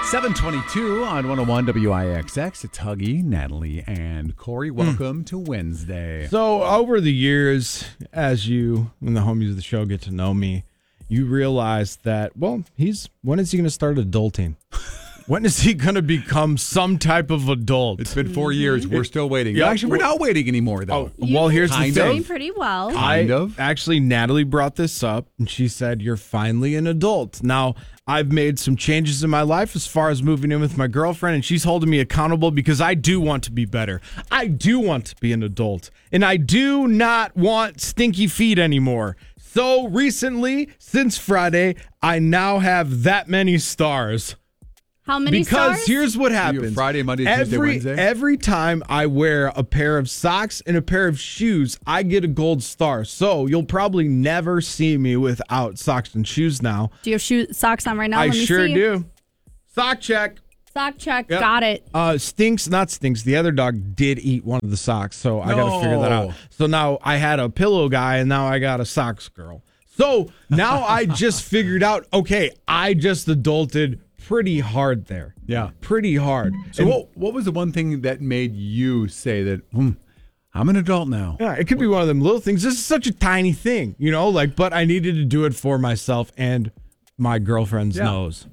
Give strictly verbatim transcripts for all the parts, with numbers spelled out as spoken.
seven twenty-two on one oh one W I X X. It's Huggy, Natalie, and Corey. Welcome mm. to Wednesday. So over the years, as you and the homies of the show get to know me, you realize that, well, he's when is he going to start adulting? When is he going to become some type of adult? It's been four years. We're still waiting. Yeah, actually, we're not waiting anymore, though. Oh, well, here's the You're thing. doing pretty well. Kind I, of. Actually, Natalie brought this up, and she said, you're finally an adult. Now, I've made some changes in my life as far as moving in with my girlfriend, and she's holding me accountable because I do want to be better. I do want to be an adult, and I do not want stinky feet anymore. So recently, since Friday, I now have that many stars. How many because stars? here's what happens. Friday, Monday, every, Tuesday, Wednesday? Every time I wear a pair of socks and a pair of shoes, I get a gold star. So you'll probably never see me without socks and shoes now. Do you have shoe, socks on right now? I Let me sure see. do. Sock check. Sock check. Yep. Got it. Uh, Stinks, not Stinks. The other dog did eat one of the socks, so I got to figure that out. No. So now I had a pillow guy, and now I got a socks girl. So now I just figured out, okay, I just adulted pretty hard there. Yeah. Pretty hard. So And- what, what was the one thing that made you say that, hmm, I'm an adult now? Yeah, it could be one of them little things. This is such a tiny thing, you know, like, but I needed to do it for myself and my girlfriend's Yeah. nose.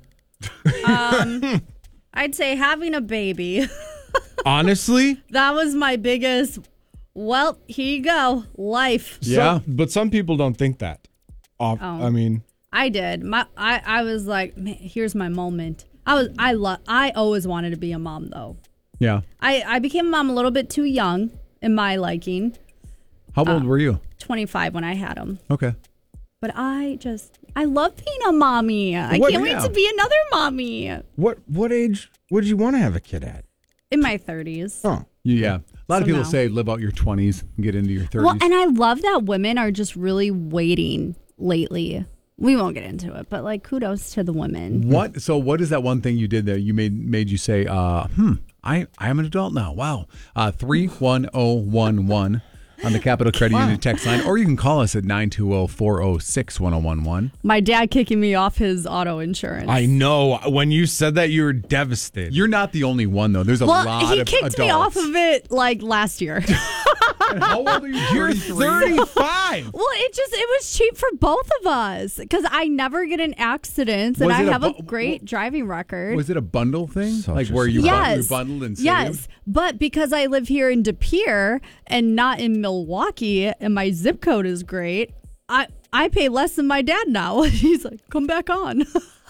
Um, I'd say having a baby. Honestly? That was my biggest, well, here you go, life. Yeah. Some- but some people don't think that. Uh, Oh. I mean, I did. My, I, I was like, man, here's my moment. I was, I love, I always wanted to be a mom though. Yeah. I, I became a mom a little bit too young in my liking. How old Uh, were you? twenty-five when I had him. Okay. But I just, I love being a mommy. I What- can't yeah. wait to be another mommy. what what age would you want to have a kid at? In my thirties. Oh, Yeah. A lot of So people now. say live out your twenties and get into your thirties. Well, and I love that women are just really waiting lately. We won't get into it, but like kudos to the women. What? So what is that one thing you did that you made made you say, uh, hmm, I I am an adult now. Wow. Uh, three one zero one one on the Capital Credit Union text line, or you can call us at nine two zero four zero six one zero one one. My dad kicking me off his auto insurance. I know. When you said that, you were devastated. You're not the only one though. There's a well, lot he of kicked adults. me off of it like last year. And how old are you? You're thirty-three? thirty-five. Well, it just it was cheap for both of us because I never get in accidents and Was I it a have a, bu- great driving record. Was it a bundle thing? Such like a where you, surprise. bun- you Yes. bundled and saved? Yes, but because I live here in De Pere and not in Milwaukee, and my zip code is great, I I pay less than my dad now. He's like, come back on.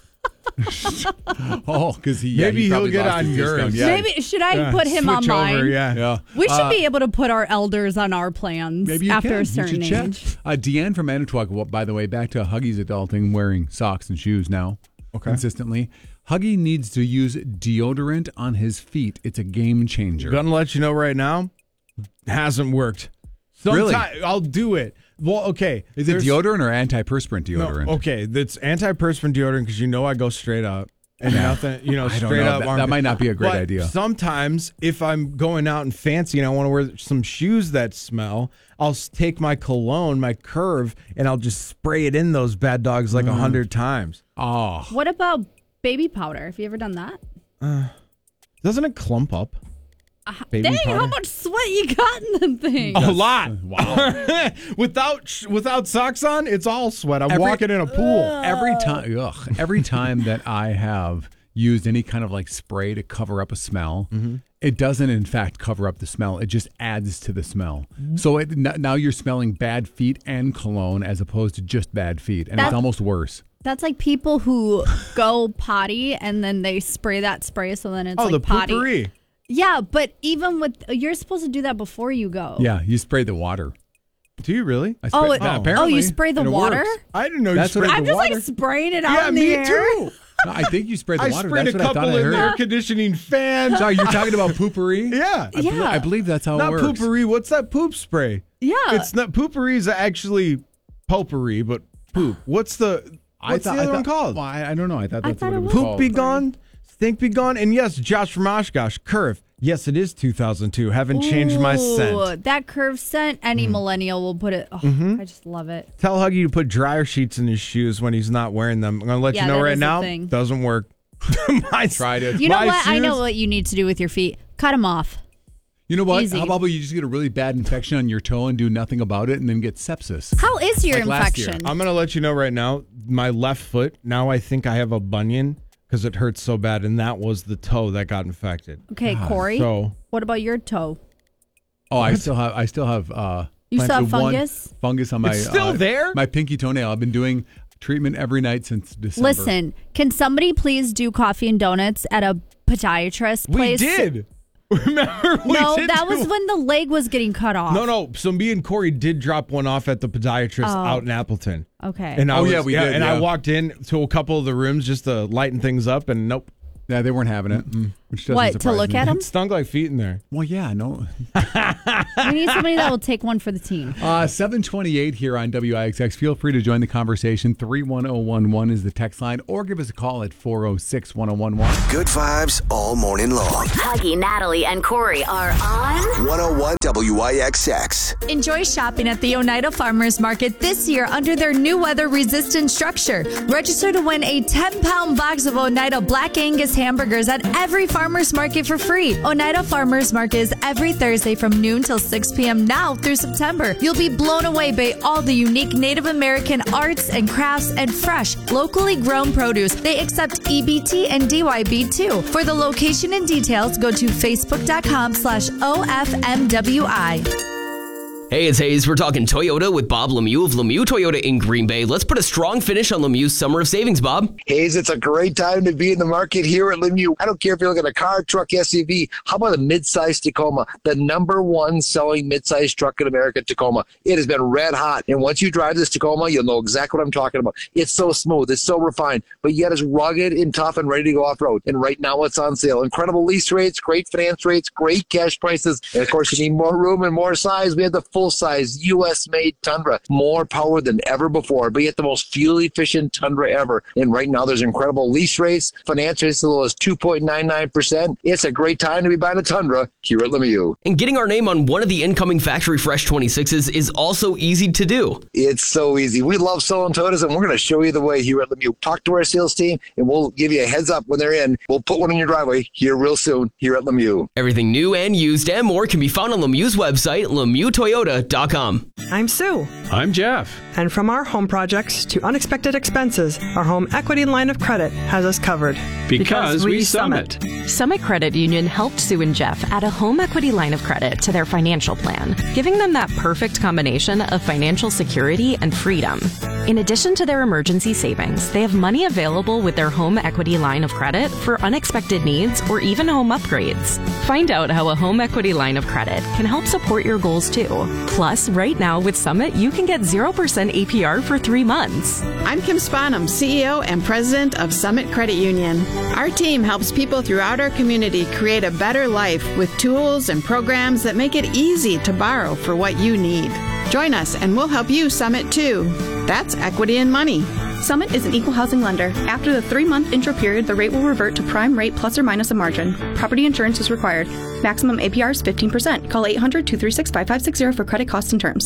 Oh, because he yeah, Maybe he he'll probably get lost on his yours. discount. Yeah. Maybe should I Yeah, put him on switch mine? over, yeah. Yeah. We should Uh, be able to put our elders on our plans Maybe you after can. a You certain should check. age. Uh, Deanne from Manitowoc, well, by the way, back to Huggy's adulting, wearing socks and shoes now Okay. consistently. Huggy needs to use deodorant on his feet. It's a game changer. Gonna let you know right now, hasn't worked. Really? Sometime- I'll do it. Well, okay. Is it there's- deodorant or antiperspirant No, deodorant? okay, that's antiperspirant deodorant because you know I go straight up and nothing, you know, I don't straight know. up. That- armpit. that might not be a great But idea. Sometimes if I'm going out and fancy and I want to wear some shoes that smell, I'll s- take my cologne, my Curve, and I'll just spray it in those bad dogs like a hundred times. Oh, What about baby powder? Have you ever done that? Doesn't it clump up? Baby Dang, powder? how much sweat you got in them things? A lot. wow. without sh- without socks on, it's all sweat. I'm Every- walking in a pool. every time, ugh, every time that I have used any kind of like spray to cover up a smell, Mm-hmm. it doesn't in fact cover up the smell. It just adds to the smell. So it, n- now you're smelling bad feet and cologne as opposed to just bad feet, and it's That's- almost worse. That's like people who go potty and then they spray that spray, so then it's Oh, like the potty. poopery. Yeah, but even with you're supposed to do that before you go. Yeah, you spray the water. Do you really? I spray, Oh, it- yeah, oh, apparently, you spray the and it water? works. I didn't know you That's what sprayed I- I'm the just water. like spraying it out yeah, in the me air. too. No, I think you spray the I water. sprayed That's a what I couple thought I in the heard. air conditioning fan. Sorry, you're talking about poopery? Yeah. I, bel- Yeah. I believe that's how Not it works. poopery. What's that poop spray? Yeah. It's not poopery is actually potpourri, but poop. What's the what's thought- the other I one thought- called? Well, I, I don't know. I thought I that's thought what it it was was. Poop called. be gone, stink be gone, and yes, Josh from Oshkosh, Curve. Yes, it is two thousand two. Haven't changed my Ooh, scent. That curve scent, any millennial will put it. Oh, Mm-hmm. I just love it. Tell Huggy to put dryer sheets in his shoes when he's not wearing them. I'm gonna let Yeah, you know that right is a now. thing. Doesn't work. My, Tried it. You know My what? I know shoes- what you need to do with your feet. Cut them off. You know what? Easy. How about you just get a really bad infection on your toe and do nothing about it and then get sepsis? How is your Like last year. infection? I'm going to let you know right now, my left foot, now I think I have a bunion because it hurts so bad, and that was the toe that got infected. Okay, Corey. So, What about your toe? Oh, I still have. I still have. Uh, You still have planted one fungus? Fungus on my. It's still uh, there? My pinky toenail. I've been doing treatment every night since December. Listen, can somebody please do coffee and donuts at a podiatrist we place? did. Remember? We No, did that do- was when the leg was getting cut off. No, no. So me and Corey did drop one off at the podiatrist Oh. out in Appleton. Okay. And I Oh, was, yeah, we did, And I yeah. walked in to a couple of the rooms just to lighten things up, and nope. Yeah, they weren't having it. Which doesn't What, to surprise look me. at them? It stunk like feet in there. Well, yeah, no. We need somebody that will take one for the team. Uh, seven twenty-eight here on W I X X. Feel free to join the conversation. three one zero one one is the text line, or give us a call at four oh six, one oh one one. Good vibes all morning long. Huggy, Natalie, and Corey are on. one oh one W I X X. Enjoy shopping at the Oneida Farmers Market this year under their new weather-resistant structure. Register to win a ten-pound box of Oneida Black Angus hamburgers at every farmers market for free. Oneida Farmers Market is every Thursday from noon till six p.m. now through September. You'll be blown away by all the unique Native American arts and crafts and fresh, locally grown produce. They accept E B T and D Y B too. For the location and details, go to facebook.com slash OFMWI. Hey, it's Hayes. We're talking Toyota with Bob Lemieux of Lemieux Toyota in Green Bay. Let's put a strong finish on Lemieux's Summer of Savings, Bob. Hayes, it's a great time to be in the market here at Lemieux. I don't care if you're looking at a car, truck, S U V. How about a midsize Tacoma? The number one selling midsize truck in America, Tacoma. It has been red hot. And once you drive this Tacoma, you'll know exactly what I'm talking about. It's so smooth. It's so refined. But yet it's rugged and tough and ready to go off-road. And right now it's on sale. Incredible lease rates, great finance rates, great cash prices. And, of course, you need more room and more size. We have the full-size U S-made Tundra. More power than ever before, but yet the most fuel-efficient Tundra ever. And right now there's incredible lease rates, finance rates as low as two point nine nine percent. It's a great time to be buying a Tundra here at Lemieux. And getting our name on one of the incoming Factory Fresh twenty-sixes is also easy to do. It's so easy. We love selling Toyotas, and we're going to show you the way here at Lemieux. Talk to our sales team, and we'll give you a heads up when they're in. We'll put one in your driveway here real soon here at Lemieux. Everything new and used and more can be found on Lemieux's website, Lemieux Toyota dot com. I'm Sue. I'm Jeff. And from our home projects to unexpected expenses, our home equity line of credit has us covered. Because, we Summit. Summit Credit Union helped Sue and Jeff add a home equity line of credit to their financial plan, giving them that perfect combination of financial security and freedom. In addition to their emergency savings, they have money available with their home equity line of credit for unexpected needs or even home upgrades. Find out how a home equity line of credit can help support your goals too. Plus, right now with Summit, you can get zero percent A P R for three months. I'm Kim Spanum, C E O and President of Summit Credit Union. Our team helps people throughout our community create a better life with tools and programs that make it easy to borrow for what you need. Join us and we'll help you Summit too. That's equity and money. Summit is an equal housing lender. After the three-month intro period, the rate will revert to prime rate plus or minus a margin. Property insurance is required. Maximum A P R is fifteen percent. Call eight hundred, two three six, five five six zero for credit costs and terms.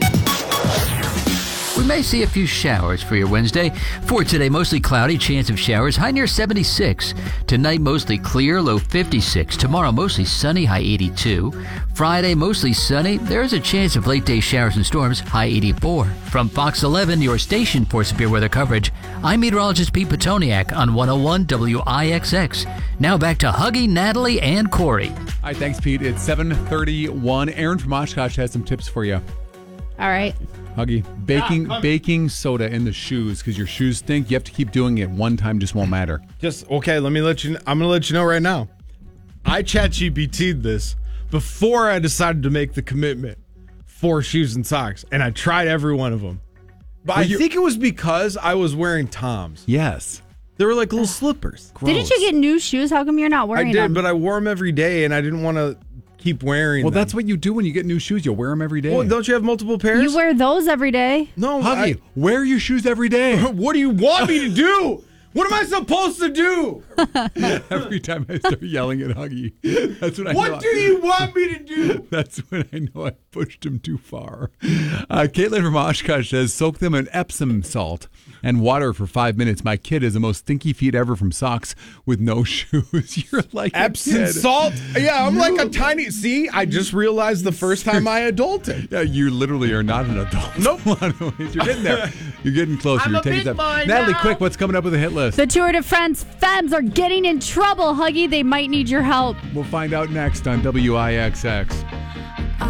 We may see a few showers for your Wednesday. For today, mostly cloudy, chance of showers, high near seventy-six. Tonight, mostly clear, low fifty-six. Tomorrow, mostly sunny, high eighty-two. Friday, mostly sunny. There is a chance of late day showers and storms, high eighty-four. From Fox eleven, your station for severe weather coverage, I'm meteorologist Pete Petoniak on one oh one W I X X. Now back to Huggy, Natalie, and Corey. All right, thanks, Pete. It's seven thirty-one. Aaron from Oshkosh has some tips for you. All right. Huggy, baking baking soda in the shoes because your shoes stink. You have to keep doing it. One time just won't matter. Just, okay, let me let you, I'm going to let you know right now. I chat G P T'd this before I decided to make the commitment for shoes and socks, and I tried every one of them. But I think it was because I was wearing Toms. Yes. They were like little slippers. Gross. Didn't you get new shoes? How come you're not wearing them? I did, them? but I wore them every day, and I didn't want to keep wearing well, them. that's what you do when you get new shoes. You'll wear them every day. Well, don't you have multiple pairs? You wear those every day. No, Huggy, I, wear your shoes every day. What do you want me to do? What am I supposed to do? Every time I start yelling at Huggy, that's when I what know. do you want me to do? That's when I know I pushed him too far. Uh, Caitlin from Oshkosh says, soak them in Epsom salt and water for five minutes. My kid has the most stinky feet ever from socks with no shoes. You're like Epsom salt? Yeah, I'm you, like a tiny... See, I just realized the first time I adulted. Yeah, you literally are not an adult. Nope. You're getting there. You're getting closer. I'm You're a taking big steps. boy Natalie, now. quick, what's coming up with the hit list? The Tour de France femmes are getting in trouble, Huggy. They might need your help. We'll find out next on W I X X.